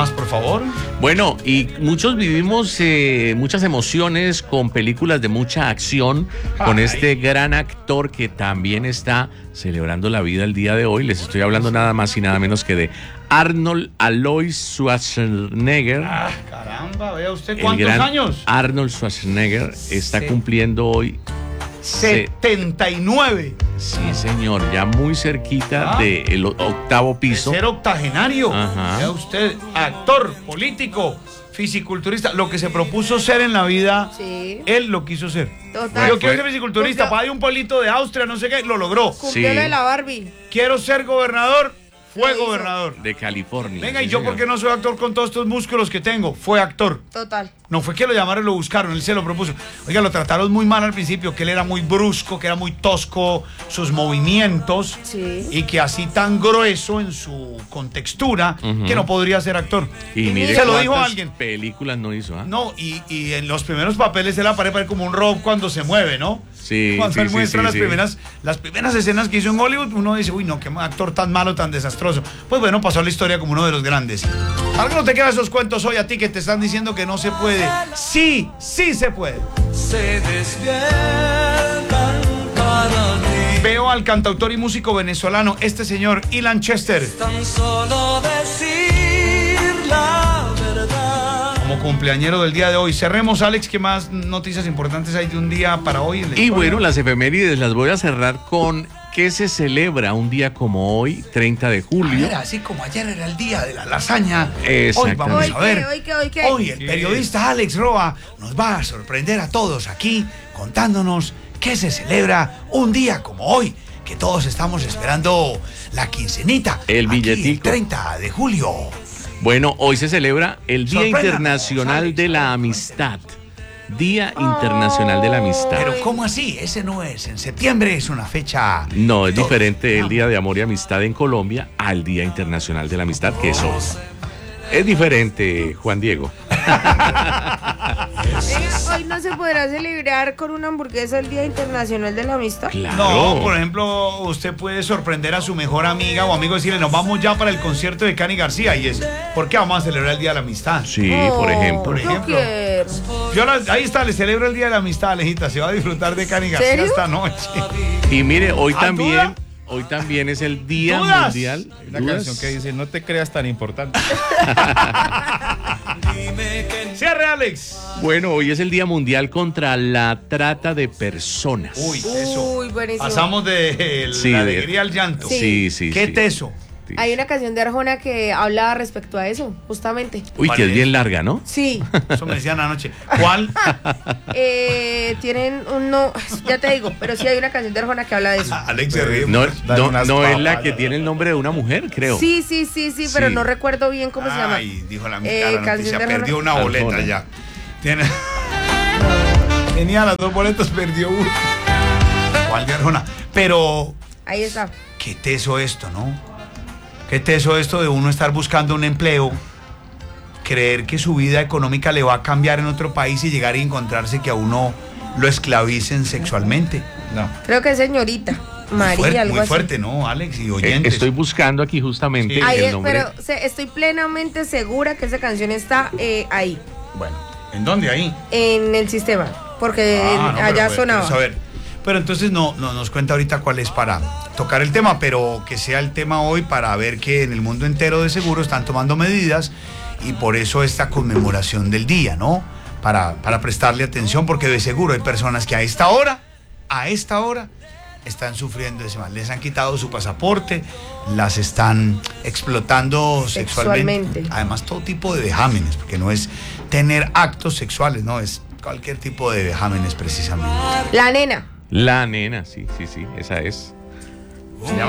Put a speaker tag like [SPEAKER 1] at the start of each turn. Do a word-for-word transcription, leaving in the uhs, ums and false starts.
[SPEAKER 1] más, por favor.
[SPEAKER 2] Bueno, y muchos vivimos eh, muchas emociones con películas de mucha acción, con
[SPEAKER 1] Ay.
[SPEAKER 2] este gran actor que también está celebrando la vida el día de hoy. Les estoy hablando nada más y nada menos que de Arnold Alois Schwarzenegger.
[SPEAKER 1] Ah, caramba, vea usted
[SPEAKER 2] El
[SPEAKER 1] cuántos
[SPEAKER 2] gran
[SPEAKER 1] años.
[SPEAKER 2] Arnold Schwarzenegger está
[SPEAKER 1] Sí.
[SPEAKER 2] cumpliendo hoy. se-
[SPEAKER 1] setenta y nueve.
[SPEAKER 2] Sí, señor, ya muy cerquita
[SPEAKER 1] Ah.
[SPEAKER 2] del octavo piso.
[SPEAKER 1] Ser octogenario.
[SPEAKER 2] Ajá.
[SPEAKER 1] Vea usted, actor, político, fisiculturista. Lo que se propuso ser en la vida,
[SPEAKER 3] Sí.
[SPEAKER 1] él lo quiso ser.
[SPEAKER 3] Total.
[SPEAKER 1] Yo quiero
[SPEAKER 2] fue-
[SPEAKER 1] ser fisiculturista,
[SPEAKER 3] Cumplió-
[SPEAKER 1] para ir a un pueblito de Austria, no sé qué, lo logró.
[SPEAKER 3] Cumplió
[SPEAKER 2] Sí.
[SPEAKER 3] lo de la Barbie.
[SPEAKER 1] Quiero ser gobernador, fue
[SPEAKER 3] Lo hizo.
[SPEAKER 1] gobernador.
[SPEAKER 2] De California.
[SPEAKER 1] Venga,
[SPEAKER 2] sí,
[SPEAKER 1] ¿y yo
[SPEAKER 2] señor.
[SPEAKER 1] por qué no soy actor con todos estos músculos que tengo? Fue actor.
[SPEAKER 3] Total.
[SPEAKER 1] No fue que lo llamaron y lo buscaron, él se lo propuso. Oiga, lo trataron muy mal al principio, que él era muy brusco, que era muy tosco, sus movimientos,
[SPEAKER 3] Sí.
[SPEAKER 1] y que así tan grueso en su contextura,
[SPEAKER 2] Ujú.
[SPEAKER 1] que no podría ser actor.
[SPEAKER 2] Y mire
[SPEAKER 1] se lo dijo
[SPEAKER 2] cuántas
[SPEAKER 1] alguien.
[SPEAKER 2] películas no hizo, ¿ah?
[SPEAKER 1] No, y, y en los primeros papeles él aparece como un Rob cuando se mueve, ¿no?
[SPEAKER 2] Sí,
[SPEAKER 1] Cuando
[SPEAKER 2] sí,
[SPEAKER 1] él
[SPEAKER 2] sí,
[SPEAKER 1] muestra
[SPEAKER 2] sí,
[SPEAKER 1] las,
[SPEAKER 2] sí.
[SPEAKER 1] primeras, las primeras escenas que hizo en Hollywood, uno dice, uy, no, qué actor tan malo, tan desastroso. Pues bueno, pasó a la historia como uno de los grandes. ¿Algo no te quedan esos cuentos hoy a ti que te están diciendo que no se puede? Sí, sí se puede.
[SPEAKER 4] Se despiertan cada día.
[SPEAKER 1] Veo al cantautor y músico venezolano, este señor, Ilan Chester,
[SPEAKER 4] Tan solo decir la verdad.
[SPEAKER 1] como cumpleañero del día de hoy. Cerremos, Alex, ¿qué más noticias importantes hay de un día para hoy? en la
[SPEAKER 2] Y
[SPEAKER 1] historia?
[SPEAKER 2] bueno, las efemérides las voy a cerrar con ¿qué se celebra un día como hoy, treinta de julio?
[SPEAKER 1] Ayer, así como ayer era el día de la lasaña, hoy
[SPEAKER 2] Exactamente.
[SPEAKER 1] vamos
[SPEAKER 3] ¿Hoy
[SPEAKER 1] a ver.
[SPEAKER 3] qué? ¿Hoy qué? ¿Hoy qué?
[SPEAKER 1] Hoy el periodista Alex Roa nos va a sorprender a todos aquí contándonos qué se celebra un día como hoy, que todos estamos esperando la quincenita.
[SPEAKER 2] El
[SPEAKER 1] aquí,
[SPEAKER 2] billetico.
[SPEAKER 1] treinta de julio.
[SPEAKER 2] Bueno, hoy se celebra el Día
[SPEAKER 1] Sorpréndanos,
[SPEAKER 2] Internacional
[SPEAKER 1] Alex.
[SPEAKER 2] de la Amistad. Día Internacional de la Amistad.
[SPEAKER 1] Pero ¿cómo así? Ese no es. En septiembre es una fecha.
[SPEAKER 2] No, es
[SPEAKER 1] Todo.
[SPEAKER 2] diferente el
[SPEAKER 1] No.
[SPEAKER 2] Día de Amor y Amistad en Colombia al Día Internacional de la Amistad, que es hoy. Es diferente, Juan Diego.
[SPEAKER 3] Venga, hoy no se podrá celebrar con una hamburguesa el Día Internacional de la Amistad.
[SPEAKER 2] Claro.
[SPEAKER 1] No, por ejemplo, usted puede sorprender a su mejor amiga o amigo y decirle, nos vamos ya para el concierto de Cani García. Y es, ¿por qué vamos a celebrar el Día de la Amistad?
[SPEAKER 2] Sí,
[SPEAKER 3] Oh,
[SPEAKER 2] por ejemplo.
[SPEAKER 1] Por
[SPEAKER 3] Yo
[SPEAKER 1] ejemplo.
[SPEAKER 3] quiero.
[SPEAKER 1] Yo la- ahí está, le celebro el Día de la Amistad, Alejita. Se va a disfrutar de Cani García
[SPEAKER 3] ¿Serio?
[SPEAKER 1] esta noche.
[SPEAKER 2] Y mire, hoy
[SPEAKER 1] ¿Ah,
[SPEAKER 2] también,
[SPEAKER 1] duda?
[SPEAKER 2] hoy también es el Día
[SPEAKER 1] ¿Dudas?
[SPEAKER 2] Mundial.
[SPEAKER 5] Hay una
[SPEAKER 2] ¿Dudas?
[SPEAKER 5] canción que dice, no te creas tan importante.
[SPEAKER 4] Dime que
[SPEAKER 1] Cierre, Alex.
[SPEAKER 2] Bueno, hoy es el Día Mundial contra la Trata de Personas.
[SPEAKER 1] Uy, eso.
[SPEAKER 3] Uy, buenísimo.
[SPEAKER 1] Pasamos de la
[SPEAKER 2] Sí, de-
[SPEAKER 1] alegría al llanto.
[SPEAKER 3] Sí.
[SPEAKER 2] Sí, sí,
[SPEAKER 1] Qué
[SPEAKER 2] sí.
[SPEAKER 1] teso.
[SPEAKER 2] Sí.
[SPEAKER 3] Hay una canción de Arjona que habla respecto a eso, justamente.
[SPEAKER 2] Uy, que es bien larga, ¿no?
[SPEAKER 3] Sí.
[SPEAKER 1] Eso me decían anoche. ¿Cuál?
[SPEAKER 3] Eh, tienen un no, ya te digo, pero sí hay una canción de Arjona que habla de eso.
[SPEAKER 1] Alex se ríe.
[SPEAKER 2] No,
[SPEAKER 5] Dale
[SPEAKER 2] no,
[SPEAKER 5] unas
[SPEAKER 2] no es
[SPEAKER 5] papas.
[SPEAKER 2] la que tiene el nombre de una mujer, creo.
[SPEAKER 3] Sí, sí, sí, sí, pero
[SPEAKER 2] Sí.
[SPEAKER 3] no recuerdo bien cómo se llama.
[SPEAKER 1] Ay, dijo la
[SPEAKER 3] Eh,
[SPEAKER 1] mitad de la
[SPEAKER 3] canción
[SPEAKER 1] noticia.
[SPEAKER 3] de Arjona.
[SPEAKER 1] Perdió una
[SPEAKER 2] Arjona.
[SPEAKER 1] boleta ya. Tiene... Tenía las dos boletas, perdió una. ¿Cuál de Arjona? Pero
[SPEAKER 3] Ahí está.
[SPEAKER 1] qué teso esto, ¿no? Qué teso esto de uno estar buscando un empleo, creer que su vida económica le va a cambiar en otro país y llegar y encontrarse que a uno lo esclavicen sexualmente.
[SPEAKER 5] No.
[SPEAKER 3] Creo que es señorita María,
[SPEAKER 1] Fuerte,
[SPEAKER 3] algo
[SPEAKER 1] muy
[SPEAKER 3] así.
[SPEAKER 1] fuerte, ¿no, Alex? Y
[SPEAKER 2] Eh,
[SPEAKER 1] oyentes.
[SPEAKER 2] Estoy buscando aquí justamente
[SPEAKER 1] Sí.
[SPEAKER 3] Ahí
[SPEAKER 2] el
[SPEAKER 3] es,
[SPEAKER 2] nombre.
[SPEAKER 3] pero se- estoy plenamente segura que esa canción está eh, ahí,
[SPEAKER 1] Bueno, ¿en dónde ahí?
[SPEAKER 3] en el sistema, porque
[SPEAKER 1] Ah, no, pero-
[SPEAKER 3] allá
[SPEAKER 1] pero-
[SPEAKER 3] sonaba.
[SPEAKER 1] pero, a ver, pero entonces no, no nos cuenta ahorita cuál es para tocar el tema, pero que sea el tema hoy para ver que en el mundo entero de seguro están tomando medidas y por eso esta conmemoración del día, ¿no? Para, para prestarle atención, porque de seguro hay personas que a esta hora, a esta hora, están sufriendo ese mal. Les han quitado su pasaporte, las están explotando sexualmente.
[SPEAKER 3] Sexualmente.
[SPEAKER 1] Además, todo tipo de vejámenes, porque no es tener actos sexuales, no, es cualquier tipo de vejámenes precisamente.
[SPEAKER 3] La nena.
[SPEAKER 2] La nena, sí, sí, sí, esa es.
[SPEAKER 1] Se llama